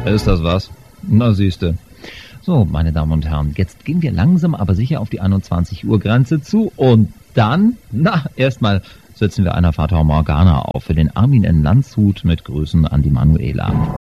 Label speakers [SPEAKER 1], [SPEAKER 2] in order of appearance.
[SPEAKER 1] Ist das was? Na siehste. So, meine Damen und Herren, jetzt gehen wir langsam aber sicher auf die 21 Uhr Grenze zu und dann, erstmal setzen wir einer Fata Morgana auf für den Armin in Landshut mit Grüßen an die Manuela.